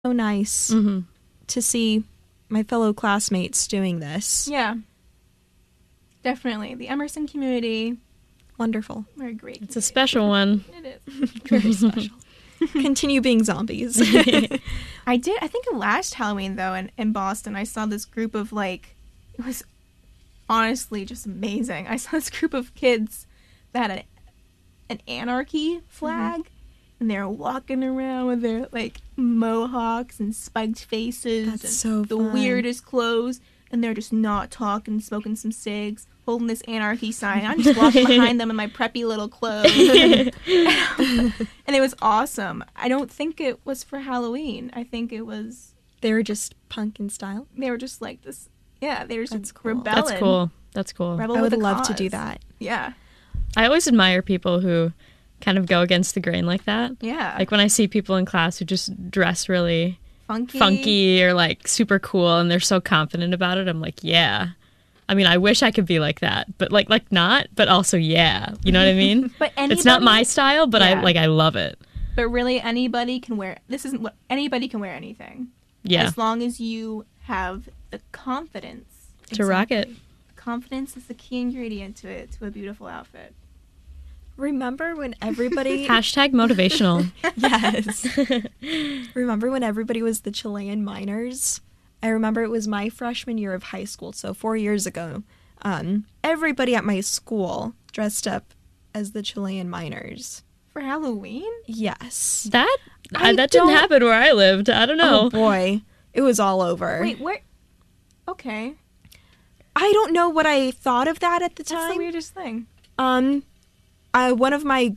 So nice to see my fellow classmates doing this. Yeah. Definitely. The Emerson community. Wonderful. We're great. It's a special one. It is. Very special. Continue being zombies. I think last Halloween, though, in Boston, I saw this group of, like, it was honestly just amazing. I saw this group of kids that had an anarchy flag, and they were walking around with their, like, mohawks and spiked faces. That's and so the fun. weirdest clothes, and they're just not talking, smoking some cigs, holding this anarchy sign. I'm just walking behind them in my preppy little clothes. And it was awesome. I don't think it was for Halloween. I think it was... They were just punk in style. They were just like this... Yeah, they were just That's cool. rebelling. That's cool. Rebel I with would a love to cause. do that. Yeah. I always admire people who kind of go against the grain like that. Yeah. Like when I see people in class who just dress really funky or like super cool and they're so confident about it, I'm like, yeah. I mean, I wish I could be like that, but like not, but also yeah. You know what I mean? But it's not my style, but Yeah. I love it. But really, anybody can wear... This isn't what... Anybody can wear anything. Yeah. As long as you have the confidence. To rock it. Confidence is the key ingredient to a beautiful outfit. Remember when everybody... Hashtag motivational. Yes. Remember when everybody was the Chilean miners? I remember it was my freshman year of high school, so 4 years ago. Everybody at my school dressed up as the Chilean miners. For Halloween? Yes. That I didn't don't- happen where I lived. I don't know. Oh boy. It was all over. Wait, where... Okay. I don't know what I thought of that at the That's the time. weirdest thing. One of my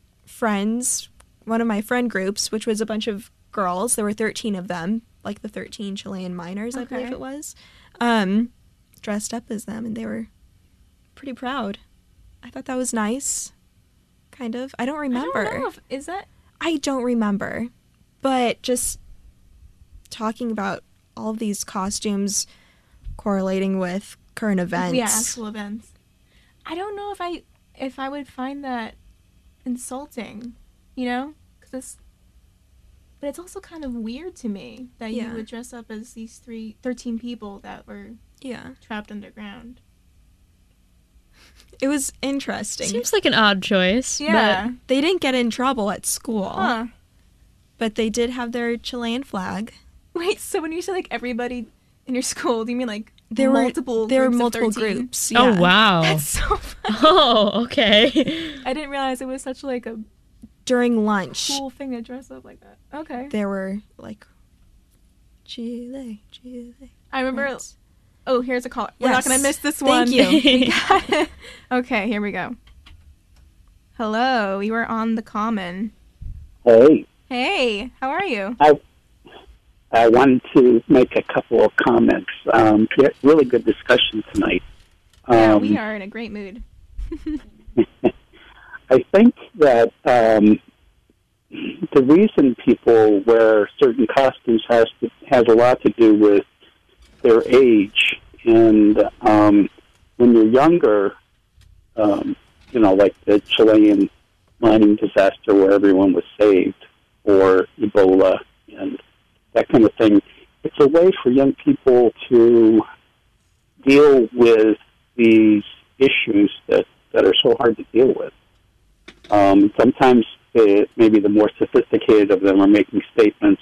friend groups, which was a bunch of girls, there were 13 of them, like the 13 Chilean miners, I believe Okay. it was, dressed up as them, and they were pretty proud. I thought that was nice, kind of. I don't remember. I don't know if... Is that... I don't remember, but just talking about all of these costumes correlating with current events. Yeah, actual events. I don't know if I would find that insulting, you know? But it's also kind of weird to me that Yeah. you would dress up as these 13 people that were Yeah. trapped underground. It was interesting. Seems like an odd choice. Yeah. They didn't get in trouble at school, Huh. but they did have their Chilean flag. Wait, so when you say like everybody in your school, do you mean like There multiple were groups of multiple 13? groups. But, oh, Yeah. wow. That's so funny. Oh, okay. I didn't realize it was such like a During lunch, cool thing to dress up like that. Okay. there were like Chile. I remember... Yes. Oh, here's a call. We're not Yes. going to miss this Thank one. you. We got it. Okay, here we go. Hello, you are on the Common. Hey, Hey, how are you? I wanted to make a couple of comments. Really good discussion tonight. Yeah, we are in a great mood. I think that the reason people wear certain costumes has a lot to do with their age. And when you're younger, like the Chilean mining disaster where everyone was saved, or Ebola and that kind of thing, it's a way for young people to deal with these issues that are so hard to deal with. Sometimes maybe the more sophisticated of them are making statements.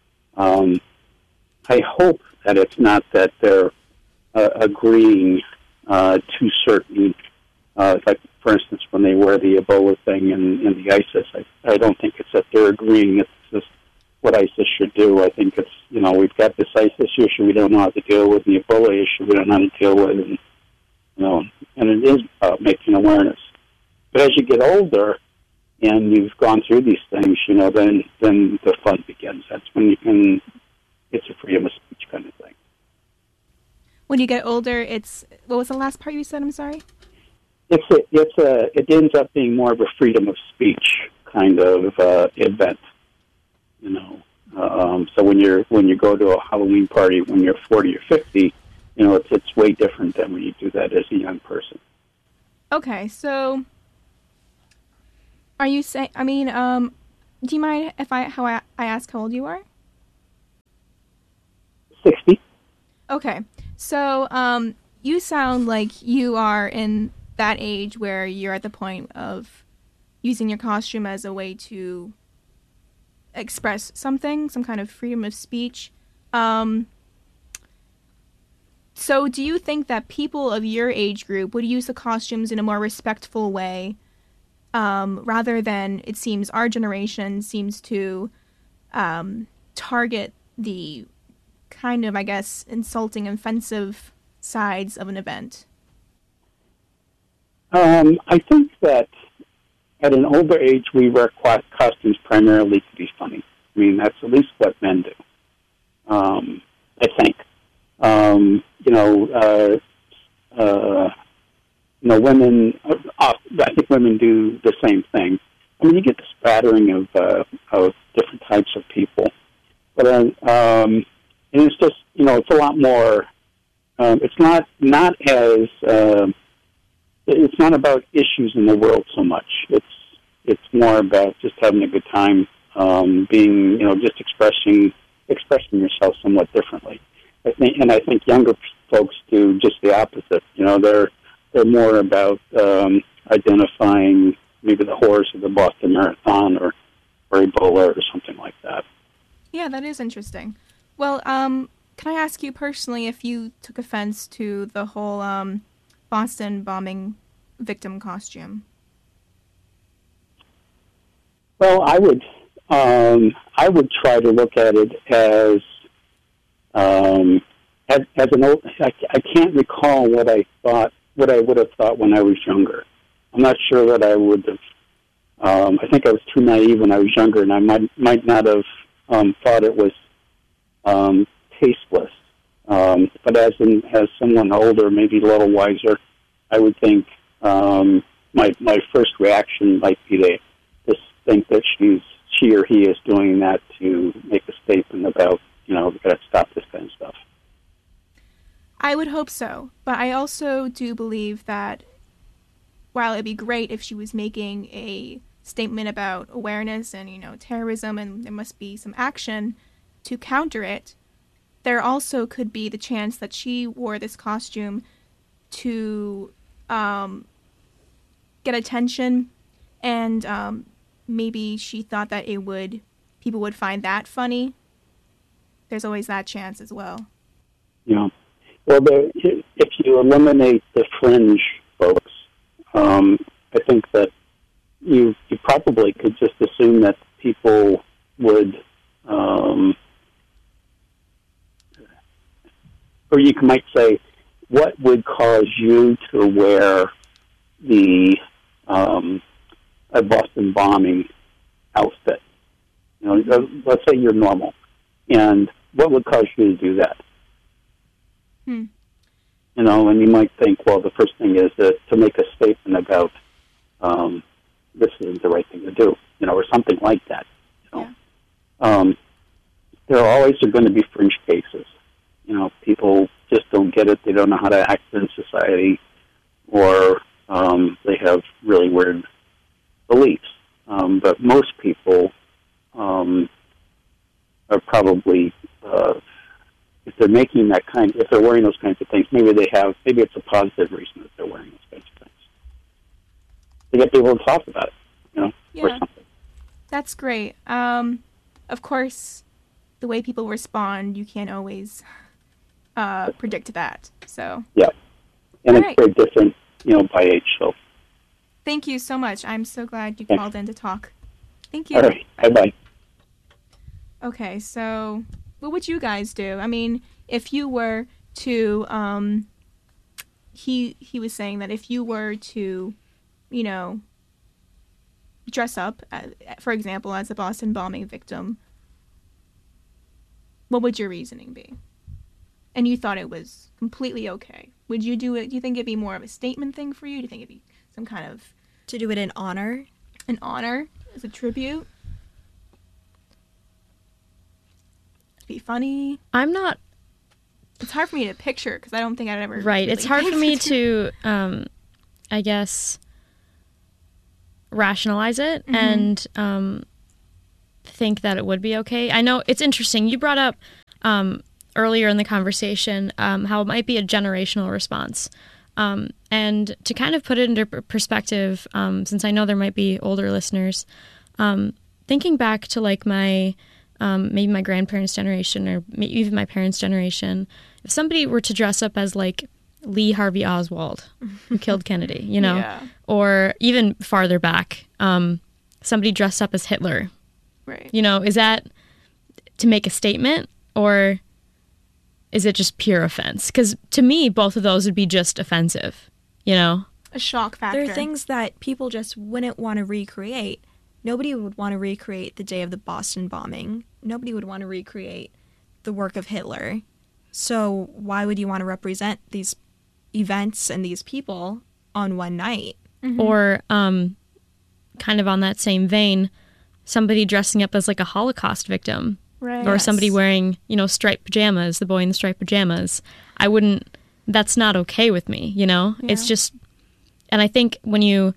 I hope that it's not that they're agreeing to certain, like, for instance, when they wear the Ebola thing and the ISIS, I don't think it's that they're agreeing that this is what ISIS should do. I think it's, we've got this ISIS issue we don't know how to deal with, the Ebola issue we don't know how to deal with, and it is about making awareness. But as you get older and you've gone through these things, then the fun begins. That's when it's a freedom of speech kind of thing. When you get older, what was the last part you said? I'm sorry? It ends up being more of a freedom of speech kind of event, So when you go to a Halloween party when you're 40 or 50, it's way different than when you do that as a young person. Okay, so are you saying? Do you mind if I ask how old you are? 60. Okay. So, you sound like you are in that age where you're at the point of using your costume as a way to express something, some kind of freedom of speech. So do you think that people of your age group would use the costumes in a more respectful way, rather than, it seems, our generation seems to target the kind of, I guess, insulting, offensive sides of an event? I think that at an older age, we wear costumes primarily to be funny. I mean, that's at least what men do. I think. Women. I think women do the same thing. I mean, you get the spattering of different types of people, but and it's just it's a lot more. It's not as it's not about issues in the world so much. It's more about just having a good time, being just expressing yourself somewhat differently. I think younger folks do just the opposite. They're more about identifying maybe the horrors of the Boston Marathon or Ebola or something like that. Yeah, that is interesting. Well, can I ask you personally if you took offense to the whole Boston bombing victim costume? Well, I would try to look at it as an old. I can't recall what I would have thought when I was younger. I'm not sure that I would have. I think I was too naive when I was younger, and I might not have thought it was tasteless. But as someone older, maybe a little wiser, I would think my first reaction might be to think that she or he is doing that to make a statement about we've got to stop this kind of stuff. I would hope so, but I also do believe that while it'd be great if she was making a statement about awareness and terrorism, and there must be some action to counter it, there also could be the chance that she wore this costume to get attention, and maybe she thought that people would find that funny. There's always that chance as well. Yeah. Well, if you eliminate the fringe folks, I think that you probably could just assume that people would, or you might say, what would cause you to wear a Boston bombing outfit? Let's say you're normal, and what would cause you to do that? And you might think, well, the first thing is to make a statement about this isn't the right thing to do, or something like that. There always are going to be fringe cases. People just don't get it. They don't know how to act in society, or they have really weird beliefs. But most people are probably, if they're making if they're wearing those kinds of things, maybe it's a positive reason that they're wearing those kinds of things. To get people to talk about it, or something. That's great. Of course, the way people respond, you can't always predict that. So yeah, and all it's very different, by age. So thank you so much. I'm so glad you called in to talk. Thank you. All right. Bye-bye. Okay, so what would you guys do? I mean, if you were to, he was saying that if you were to, dress up, for example, as a Boston bombing victim, what would your reasoning be? And you thought it was completely okay. Would you do it? Do you think it'd be more of a statement thing for you? Do you think it'd be some kind of... To do it in honor? An honor? As a tribute? Be funny? I'm not... It's hard for me to picture because I don't think I'd ever... Right. Really it's hard for me to, I guess, rationalize it and think that it would be okay. I know it's interesting. You brought up earlier in the conversation, how it might be a generational response. And to kind of put it into perspective, since I know there might be older listeners, thinking back to like my maybe my grandparents' generation or maybe even my parents' generation, if somebody were to dress up as like Lee Harvey Oswald, who killed Kennedy, you know, Yeah. or even farther back, somebody dressed up as Hitler, Right. you know, is that to make a statement or is it just pure offense? Because to me, both of those would be just offensive, you know? A shock factor. There are things that people just wouldn't want to recreate. Nobody would want to recreate the day of the Boston bombing. Nobody would want to recreate the work of Hitler. So why would you want to represent these events and these people on one night? Or kind of on that same vein, somebody dressing up as like a Holocaust victim. Right. Or Yes. somebody wearing, you know, striped pajamas, the boy in the striped pajamas. I wouldn't, that's not okay with me, you know? Yeah. It's just, and I think when you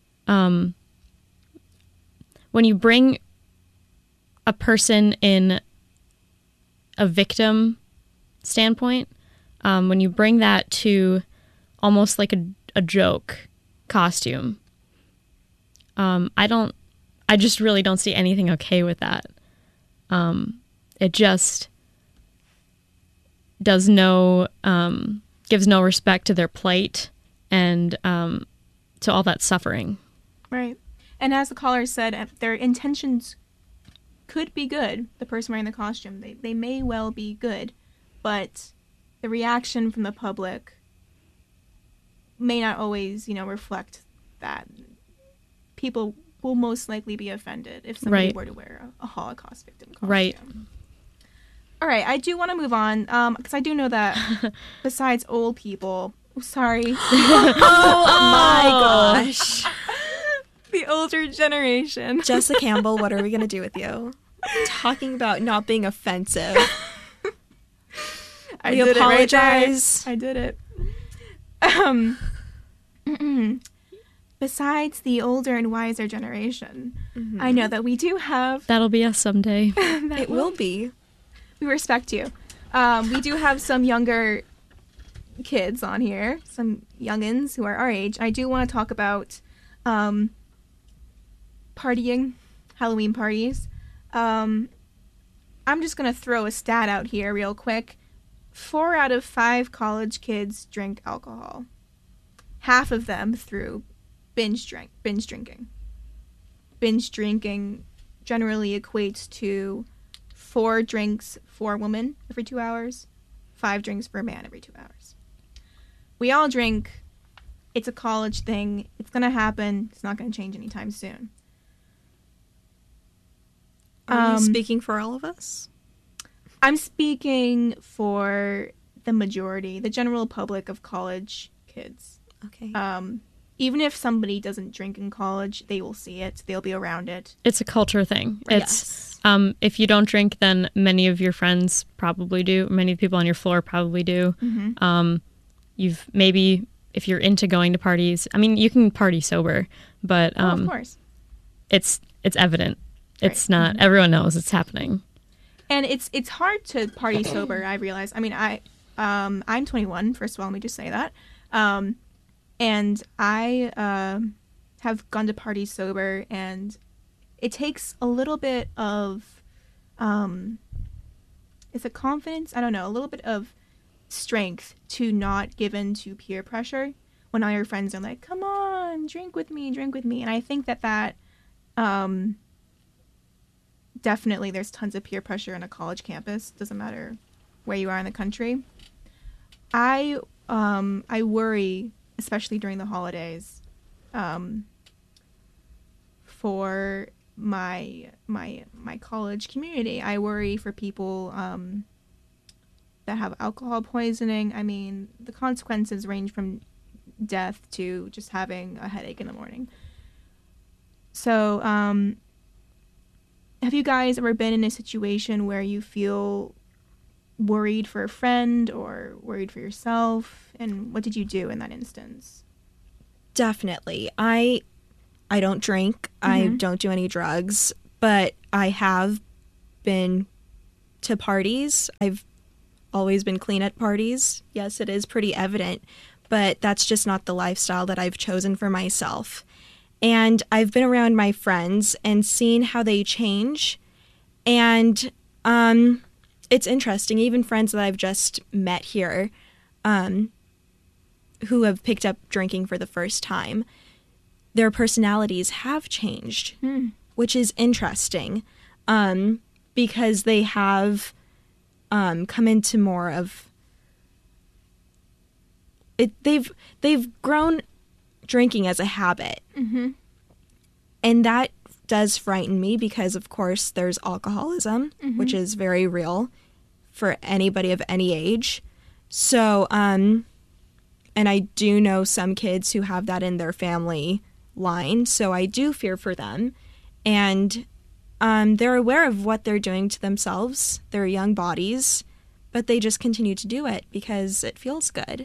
bring a person in a victim standpoint, when you bring that to almost like a joke costume, I just really don't see anything okay with that. It just gives no respect to their plight and to all that suffering. Right. And as the caller said, their intentions could be good, the person wearing the costume. They may well be good, but the reaction from the public may not always, reflect that. People will most likely be offended if somebody Right. were to wear a Holocaust victim costume. Right. All right, I do want to move on because I do know that besides old people, sorry, Oh my gosh. the older generation. Jessica Campbell, what are we going to do with you? Talking about not being offensive. I We did it right there. apologize. I did it. Besides the older and wiser generation, I know that we do have. That'll be us someday. It will be. We respect you. We do have some younger kids on here, some youngins who are our age. I do want to talk about partying, Halloween parties. I'm just going to throw a stat out here real quick. 4 out of 5 college kids drink alcohol. Half of them through binge drinking. Binge drinking generally equates to 4 drinks for a woman every 2 hours, 5 drinks for a man every 2 hours. We all drink. It's a college thing. It's going to happen. It's not going to change anytime soon. Are you speaking for all of us? I'm speaking for the majority, the general public of college kids. Okay. Even if somebody doesn't drink in college, they will see it. They'll be around it. It's a culture thing. It's Yes. if you don't drink, then many of your friends probably do. Many of the people on your floor probably do. You've maybe, if you're into going to parties, I mean, you can party sober, but Of course. it's evident. It's Right. not. Everyone knows it's happening. And it's hard to party sober, I realize. I mean, I'm 21, first of all, let me just say that. And I have gone to parties sober, and it takes a little bit of, is it confidence? I don't know, a little bit of strength to not give in to peer pressure when all your friends are like, come on, drink with me. And I think that definitely there's tons of peer pressure in a college campus. Doesn't matter where you are in the country. I worry, especially during the holidays, for my college community. I worry for people that have alcohol poisoning. I mean, the consequences range from death to just having a headache in the morning. So, have you guys ever been in a situation where you feel worried for a friend or worried for yourself? And what did you do in that instance? Definitely. I don't drink. I don't do any drugs, but I have been to parties. I've always been clean at parties. Yes, it is pretty evident, but that's just not the lifestyle that I've chosen for myself. And I've been around my friends and seen how they change. And it's interesting, even friends that I've just met here who have picked up drinking for the first time, their personalities have changed, which is interesting because they have come into more of it. They've grown drinking as a habit, and that does frighten me because, of course, there's alcoholism, which is very real for anybody of any age. So, and I do know some kids who have that in their family line, so I do fear for them. And they're aware of what they're doing to themselves, their young bodies, but they just continue to do it because it feels good.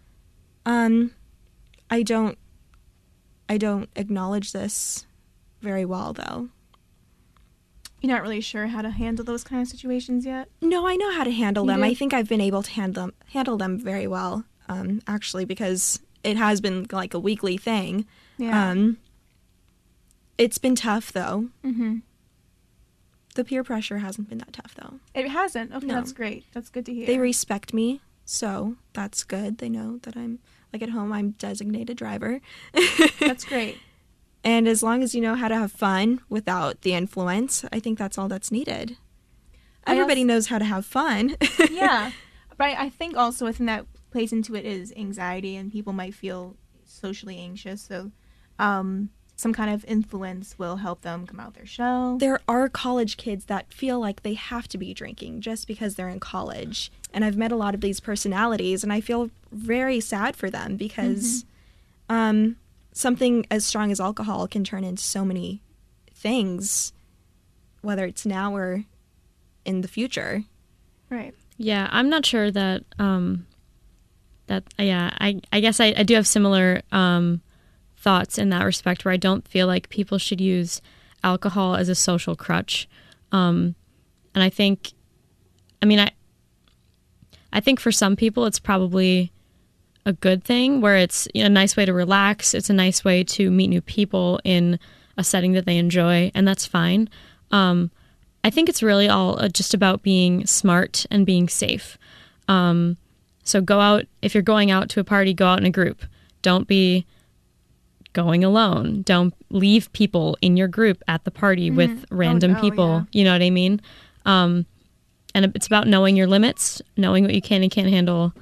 I don't acknowledge this very well, though. You're not really sure how to handle those kind of situations yet? No, I know how to handle them. do? I think I've been able to handle them very well, actually, because it has been like a weekly thing. Yeah. It's been tough, though. Mm-hmm. The peer pressure hasn't been that tough, though. It hasn't? Okay, No. That's great. That's good to hear. They respect me, so that's good. They know that I'm, like at home, I'm designated driver. That's great. And as long as you know how to have fun without the influence, I think that's all that's needed. Everybody knows how to have fun. Yeah. But I think also a thing that plays into it is anxiety, and people might feel socially anxious. So some kind of influence will help them come out their shell. There are college kids that feel like they have to be drinking just because they're in college. And I've met a lot of these personalities, and I feel very sad for them because something as strong as alcohol can turn into so many things, whether it's now or in the future. Right. Yeah, I'm not sure that I guess I do have similar thoughts in that respect, where I don't feel like people should use alcohol as a social crutch. And I think for some people it's probably a good thing, where it's a nice way to relax. It's a nice way to meet new people in a setting that they enjoy, and that's fine. I think it's really all just about being smart and being safe. So go out, if you're going out to a party, go out in a group. Don't be going alone. Don't leave people in your group at the party with random people. Yeah. You know what I mean? And it's about knowing your limits, knowing what you can and can't handle.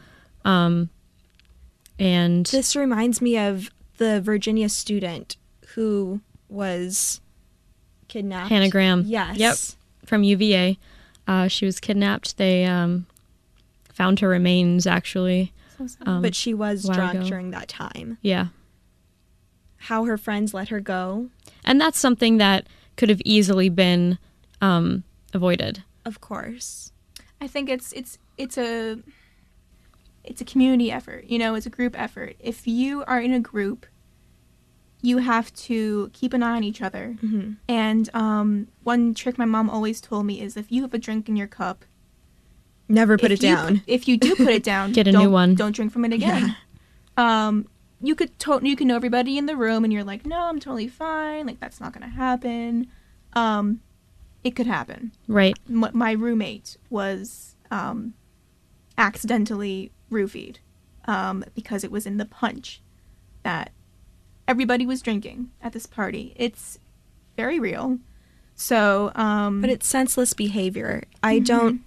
And This reminds me of the Virginia student who was kidnapped. Hannah Graham. Yes. Yep. From UVA. She was kidnapped. They found her remains, actually. So sad. But she was while drunk ago. during that time. Yeah. How her friends let her go. And that's something that could have easily been avoided. Of course. I think it's a community effort. It's a group effort. If you are in a group, you have to keep an eye on each other. Mm-hmm. And one trick my mom always told me is, if you have a drink in your cup, Never put it down. If you do put it down, Get a new one. Don't drink from it again. You could know everybody in the room, and you're like, no, I'm totally fine. Like, that's not gonna happen. It could happen. Right. My roommate was accidentally roofied because it was in the punch that everybody was drinking at this party. It's very real. So, But it's senseless behavior. I don't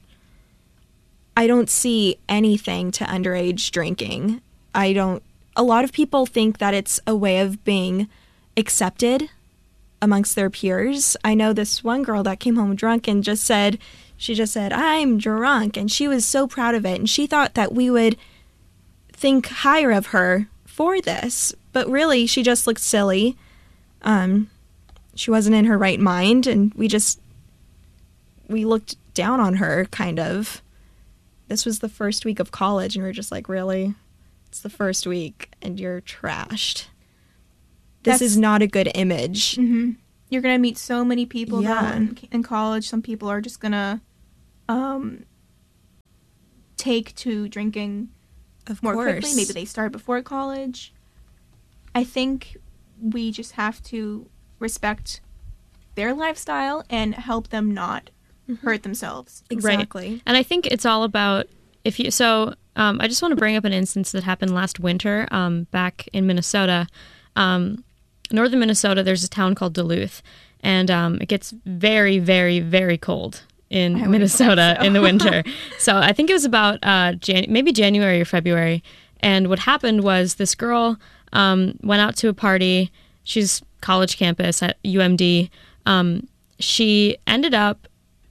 see anything to underage drinking. A lot of people think that it's a way of being accepted amongst their peers. I know this one girl that came home drunk and she just said, I'm drunk. And she was so proud of it. And she thought that we would think higher of her for this. But really, she just looked silly. She wasn't in her right mind. And we looked down on her, kind of. This was the first week of college. And we were just like, really? It's the first week and you're trashed. This is not a good image. Mm-hmm. You're going to meet so many people Yeah. though in college. Some people are just going to take to drinking Of more course. quickly. Maybe they start before college. I think we just have to respect their lifestyle and help them not hurt themselves. Exactly. And I think it's all about if you. So I just want to bring up an instance that happened last winter back in Minnesota. Northern Minnesota, there's a town called Duluth, and it gets very, very, very cold in Minnesota in the winter. So I think it was about maybe January or February. And what happened was this girl went out to a party. She's college campus at UMD. She ended up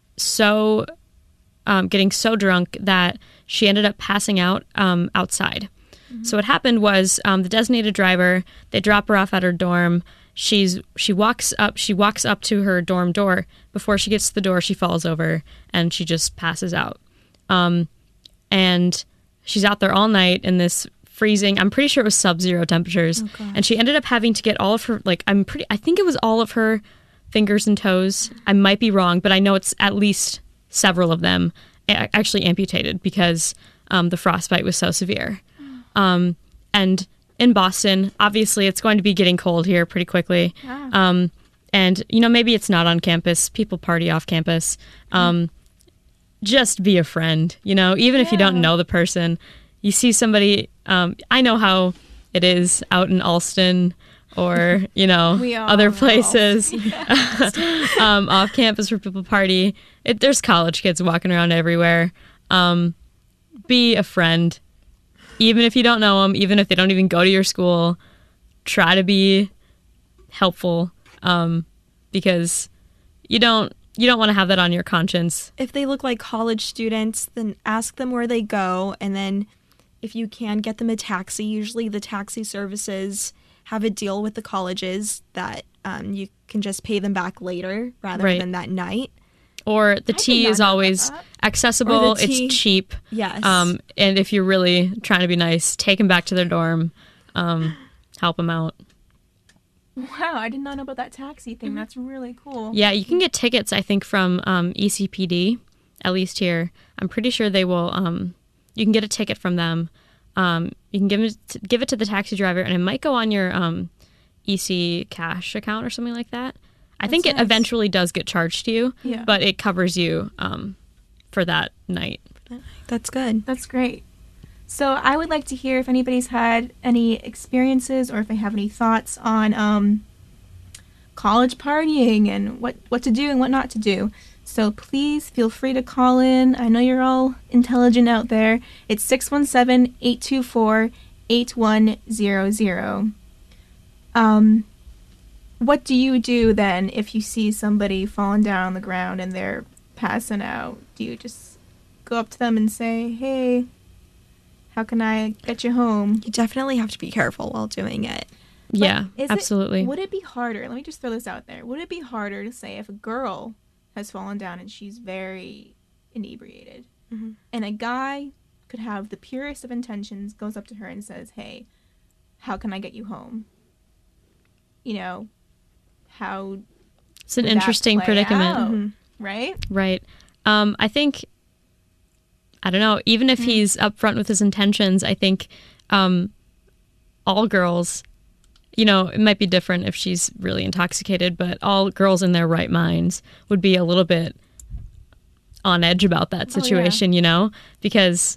getting so drunk that she ended up passing out outside. So what happened was the designated driver, they drop her off at her dorm. She walks up to her dorm door. Before she gets to the door, she falls over and she just passes out. And she's out there all night in this freezing, I'm pretty sure it was sub-zero temperatures. And she ended up having to get all of her, I think it was all of her fingers and toes. I might be wrong, but I know it's at least several of them actually amputated because the frostbite was so severe. And in Boston, obviously it's going to be getting cold here pretty quickly. And, maybe it's not on campus. People party off campus. Just be a friend, even if you don't know the person. You see somebody, I know how it is out in Alston or, other places off campus where people party. There's college kids walking around everywhere. Be a friend. Even if you don't know them, even if they don't even go to your school, try to be helpful because you don't want to have that on your conscience. If they look like college students, then ask them where they go, and then if you can, get them a taxi. Usually the taxi services have a deal with the colleges that you can just pay them back later rather than that night. Or the tea is always accessible. It's cheap. Yes. And if you're really trying to be nice, take them back to their dorm. Help them out. Wow, I did not know about that taxi thing. That's really cool. Yeah, you can get tickets, I think, from ECPD, at least here. I'm pretty sure they will. You can get a ticket from them. You can give it to the taxi driver, and it might go on your EC Cash account or something like that. I think it eventually does get charged to you, but it covers you for that night. That's good. That's great. So I would like to hear if anybody's had any experiences or if they have any thoughts on college partying and what to do and what not to do. So please feel free to call in. I know you're all intelligent out there. It's 617-824-8100. What do you do then if you see somebody falling down on the ground and they're passing out? Do you just go up to them and say, hey, how can I get you home? You definitely have to be careful while doing it. Yeah, absolutely. Would it be harder? Let me just throw this out there. Would it be harder to say if a girl has fallen down and she's very inebriated and a guy could have the purest of intentions, goes up to her and says, hey, how can I get you home? How it's an interesting predicament out, right I think I don't know, even if he's upfront with his intentions, I think all girls, it might be different if she's really intoxicated, but all girls in their right minds would be a little bit on edge about that situation, because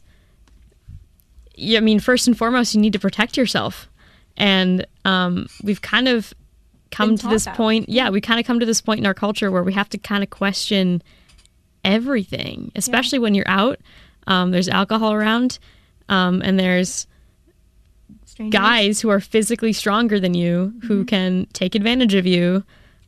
first and foremost, you need to protect yourself. And we've kind of come to this point. Yeah, we kind of come to this point in our culture where we have to kind of question everything, especially when you're out. There's alcohol around, and there's strangers, guys who are physically stronger than you who can take advantage of you.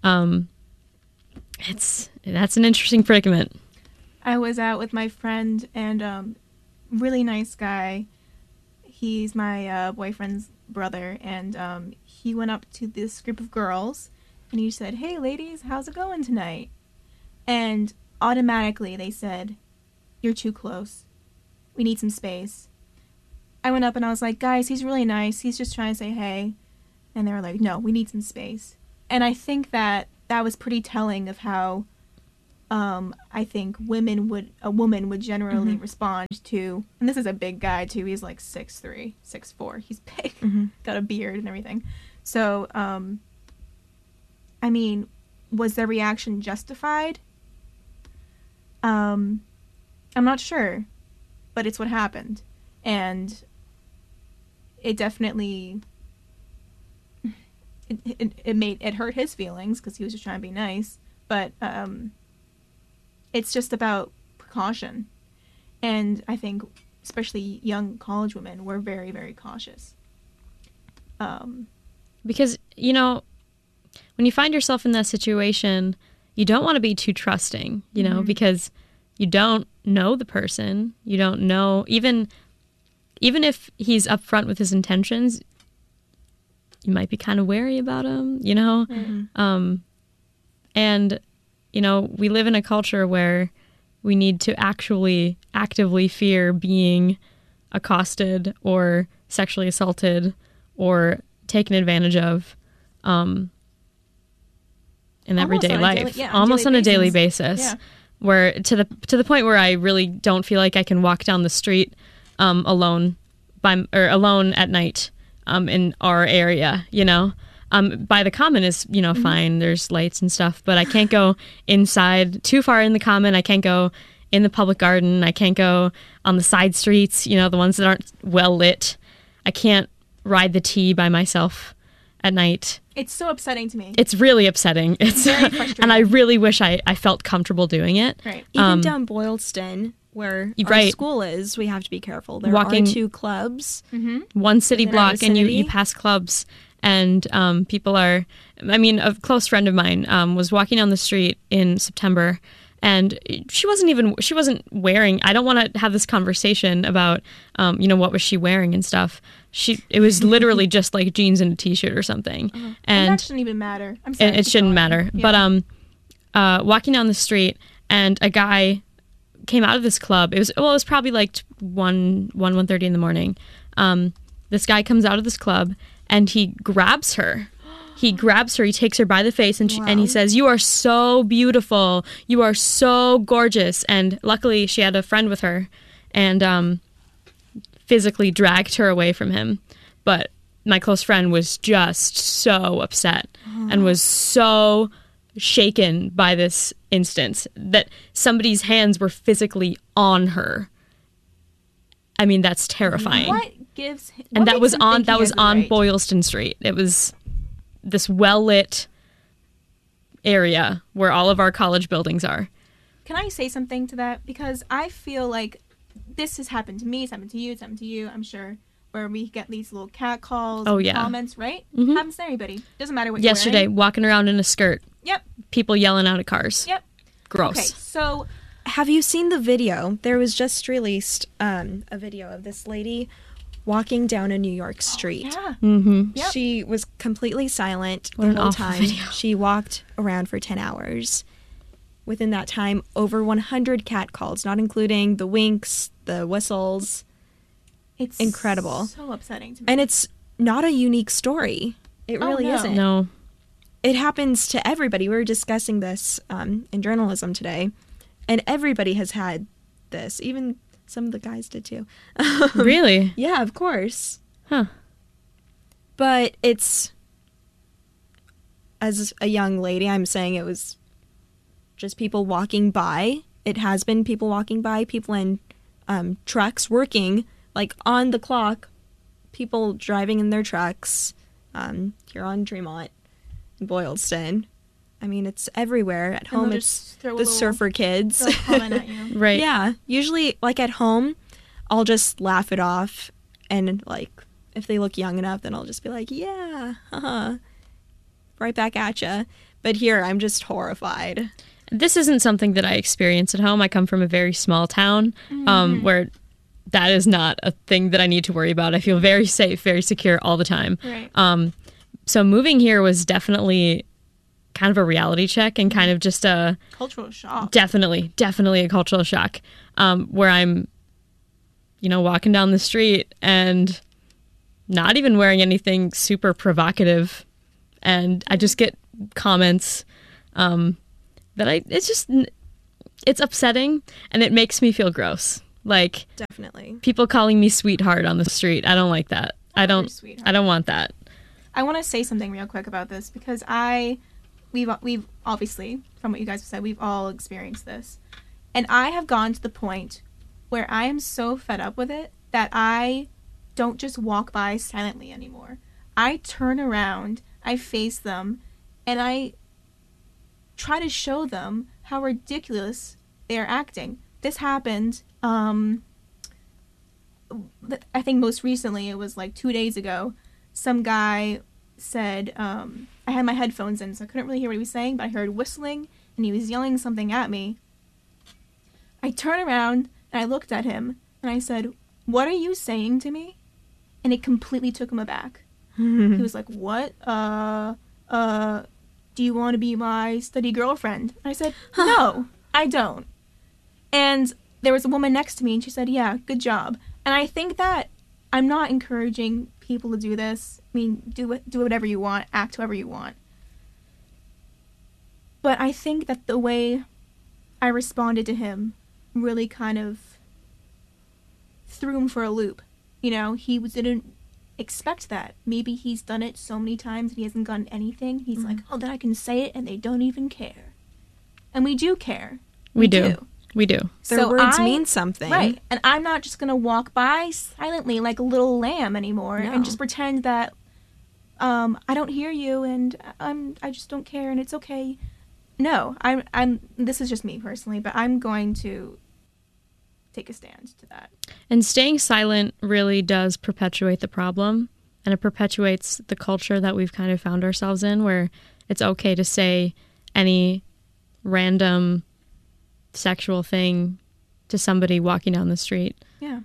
That's an interesting predicament. I was out with my friend and really nice guy. He's my boyfriend's brother, and he went up to this group of girls and he said, hey ladies, how's it going tonight? And automatically they said, you're too close. We need some space. I went up and I was like, guys, he's really nice. He's just trying to say hey. And they were like, no, we need some space. And I think that was pretty telling of how I think a woman would generally respond to, and this is a big guy too. He's like 6'3", 6'4". He's big, got a beard and everything. So, I mean, was their reaction justified? I'm not sure, but it's what happened, and it definitely it hurt his feelings because he was just trying to be nice, but it's just about precaution. And I think especially young college women were very, very cautious. Because, you know, when you find yourself in that situation, you don't want to be too trusting, you know, because you don't know the person. You don't know, even if he's upfront with his intentions, you might be kind of wary about him, you know? And, you know, we live in a culture where we need to actually actively fear being accosted or sexually assaulted or taken advantage of in everyday life, almost on a daily basis. Yeah. Where to the point where I really don't feel like I can walk down the street alone at night in our area, you know. By the common is, you know, fine. There's lights and stuff, but I can't go inside too far in the common. I can't go in the public garden. I can't go on the side streets, you know, the ones that aren't well lit. I can't ride the T by myself at night. It's so upsetting to me. It's really upsetting. It's very frustrating. And I really wish I felt comfortable doing it. Right. Even down Boylston, where our school is, we have to be careful. There are 2 clubs. One city within block, our vicinity. and you pass clubs. And people are, I mean, a close friend of mine was walking down the street in September, and she wasn't wearing, I don't want to have this conversation about, you know, what was she wearing and stuff. It was literally just like jeans and a t-shirt or something. And that shouldn't even matter. I'm sorry. It shouldn't matter. Yeah. But walking down the street, and a guy came out of this club. It was probably like 1:30 in the morning. This guy comes out of this club, and he grabs her. He takes her by the face, and and he says, "You are so beautiful. You are so gorgeous." And luckily, she had a friend with her, and physically dragged her away from him. But my close friend was just so upset and was so shaken by this instance that somebody's hands were physically on her. I mean, that's terrifying. That was on Boylston Street. It was this well-lit area where all of our college buildings are. Can I say something to that? Because I feel like this has happened to me, it's happened to you, it's happened to you, I'm sure, where we get these little cat calls and comments, right? Happens to everybody. Doesn't matter what you're wearing. Yesterday, walking around in a skirt. Yep. People yelling out of cars. Yep. Gross. Okay, so have you seen the video? There was just released a video of this lady walking down a New York street. Yeah. Yep. She was completely silent What the an whole awful time. video. She walked around for 10 hours. Within that time, over 100 cat calls, not including the winks, the whistles. It's incredible. So upsetting to me. And it's not a unique story. It really isn't. No. It happens to everybody. We were discussing this in journalism today, and everybody has had this. Even some of the guys did too. Really? Yeah, of course. Huh. But it's, as a young lady, I'm saying it was just people walking by. It has been people walking by, people in trucks working, like on the clock, people driving in their trucks here on Tremont, Boylston. I mean, it's everywhere. At home, it's the surfer kids. Comment at you. Right. Yeah. Usually, like at home, I'll just laugh it off. And, like, if they look young enough, then I'll just be like, yeah, right back at ya. But here, I'm just horrified. This isn't something that I experience at home. I come from a very small town where that is not a thing that I need to worry about. I feel very safe, very secure all the time. Right. So moving here was definitely kind of a reality check and kind of just a cultural shock. Definitely a cultural shock. Where I'm, you know, walking down the street and not even wearing anything super provocative, and I just get comments that it's upsetting and it makes me feel gross. Like, Definitely. people calling me sweetheart on the street. I don't like that. I don't want that. I want to say something real quick about this because we've obviously, from what you guys have said, we've all experienced this. And I have gone to the point where I am so fed up with it that I don't just walk by silently anymore. I turn around, I face them, and I try to show them how ridiculous they are acting. This happened, I think most recently, it was like 2 days ago, some guy said, I had my headphones in, so I couldn't really hear what he was saying, but I heard whistling, and he was yelling something at me. I turned around, and I looked at him, and I said, "What are you saying to me?" And it completely took him aback. He was like, "What? Do you want to be my study girlfriend?" And I said, "No, I don't." And there was a woman next to me, and she said, "Yeah, good job." And I think that I'm not encouraging people to do this. I mean, do whatever you want, act however you want. But I think that the way I responded to him really kind of threw him for a loop. You know, he didn't expect that. Maybe he's done it so many times and he hasn't gotten anything. He's like, oh, then I can say it and they don't even care. And we do care. We do. Their words mean something. Right. And I'm not just going to walk by silently like a little lamb anymore and just pretend that I don't hear you and I just don't care and it's okay. No, I'm this is just me personally, but I'm going to take a stand to that. And staying silent really does perpetuate the problem, and it perpetuates the culture that we've kind of found ourselves in, where it's okay to say any random sexual thing to somebody walking down the street. Yeah.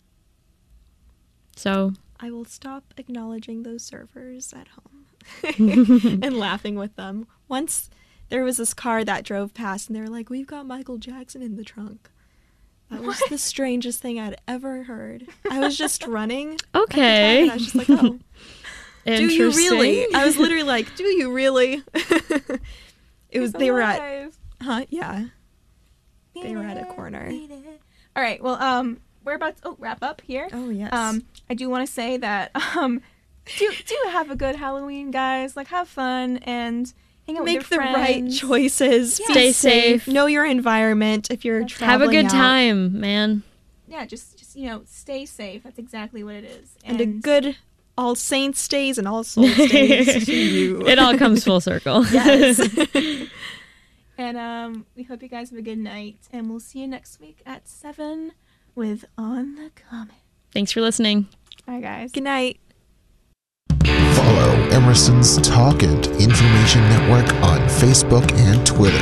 So I will stop acknowledging those servers at home and laughing with them. Once there was this car that drove past and they were like, "We've got Michael Jackson in the trunk." That was the strangest thing I'd ever heard. I was just running. Okay. And I was just like, "Oh, do you really?" I was literally like, "Do you really?" It was. They were at. Yeah. They were at a corner. All right. Well, we're about to wrap up here. Oh yes. I do want to say that do have a good Halloween, guys. Like, have fun and hang out with your friends. Make the right choices. Yeah. Stay safe. Know your environment if you're traveling. Have a good out. time, man. Yeah, just stay safe. That's exactly what it is. And a good All Saints Days and All Souls Days to you. It all comes full circle. Yes. And we hope you guys have a good night. And we'll see you next week at 7 with On the Comet. Thanks for listening. Bye, guys. Good night. Follow Emerson's Talk and Information Network on Facebook and Twitter.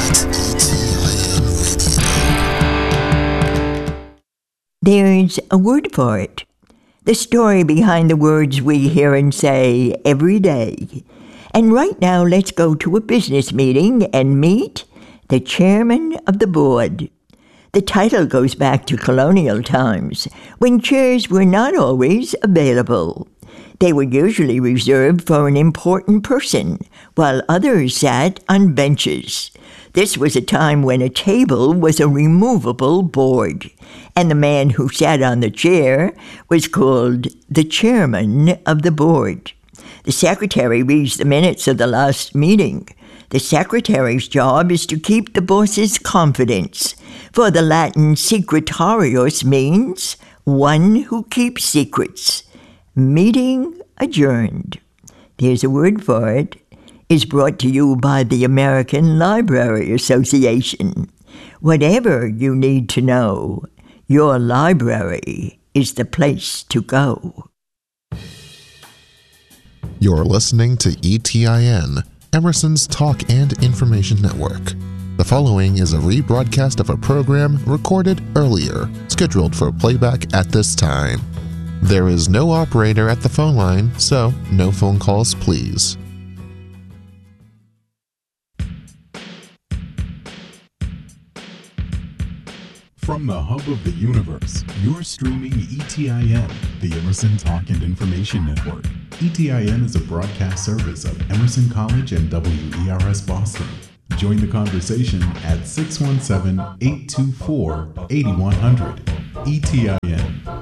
There's a word for it. The story behind the words we hear and say every day. And right now, let's go to a business meeting and meet the chairman of the board. The title goes back to colonial times, when chairs were not always available. They were usually reserved for an important person, while others sat on benches. This was a time when a table was a removable board, and the man who sat on the chair was called the chairman of the board. The secretary reads the minutes of the last meeting. The secretary's job is to keep the boss's confidence, for the Latin secretarius means one who keeps secrets. Meeting adjourned. There's a word for it. Is brought to you by the American Library Association. Whatever you need to know, your library is the place to go. You're listening to ETIN, Emerson's Talk and Information Network. The following is a rebroadcast of a program recorded earlier, scheduled for playback at this time. There is no operator at the phone line, so no phone calls, please. From the hub of the universe, you're streaming ETIN, the Emerson Talk and Information Network. ETIN is a broadcast service of Emerson College and WERS Boston. Join the conversation at 617-824-8100. ETIN,